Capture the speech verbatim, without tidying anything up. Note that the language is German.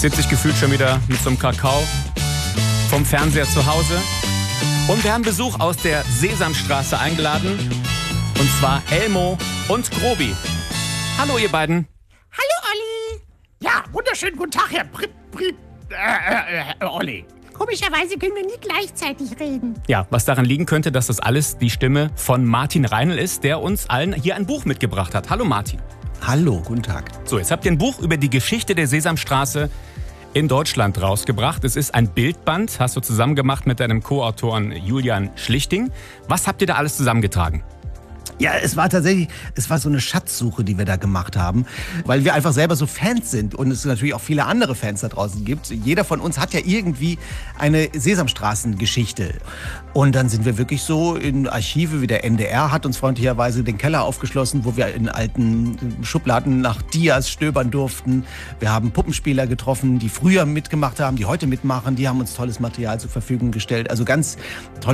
sitze ich gefühlt schon wieder mit so einem Kakao vom Fernseher zu Hause. Und wir haben Besuch aus der Sesamstraße eingeladen. Und zwar Elmo und Grobi. Hallo ihr beiden. Hallo Olli. Ja, wunderschönen guten Tag, Herr Pri, Pri, äh, äh, Olli. Komischerweise können wir nie gleichzeitig reden. Ja, was daran liegen könnte, dass das alles die Stimme von Martin Reinl ist, der uns allen hier ein Buch mitgebracht hat. Hallo Martin. Hallo, guten Tag. So, jetzt habt ihr ein Buch über die Geschichte der Sesamstraße in Deutschland rausgebracht. Es ist ein Bildband, hast du zusammen gemacht mit deinem Co-Autoren Julian Schlichting. Was habt ihr da alles zusammengetragen? Ja, es war tatsächlich, es war so eine Schatzsuche, die wir da gemacht haben, weil wir einfach selber so Fans sind und es natürlich auch viele andere Fans da draußen gibt. Jeder von uns hat ja irgendwie eine Sesamstraßengeschichte. Und dann sind wir wirklich so in Archive, wie der N D R hat uns freundlicherweise den Keller aufgeschlossen, wo wir in alten Schubladen nach Dias stöbern durften. Wir haben Puppenspieler getroffen, die früher mitgemacht haben, die heute mitmachen. Die haben uns tolles Material zur Verfügung gestellt. Also ganz toll.